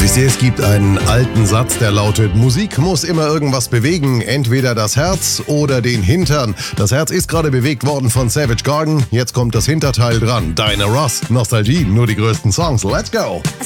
Wisst ihr, es gibt einen alten Satz, der lautet: Musik muss immer irgendwas bewegen, entweder das Herz oder den Hintern. Das Herz ist gerade bewegt worden von Savage Garden, jetzt kommt das Hinterteil dran. Diana Ross, Nostalgie, nur die größten Songs, let's go!